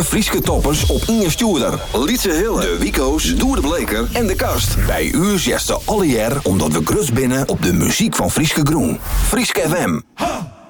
alle Frieske toppers op Inge Stuurder. Lietse Hille, de Wico's, Doer de Bleker en de Kast. Bij u zegt ze alle jaar omdat we grus binnen op de muziek van Frieske Groen. Frieske FM.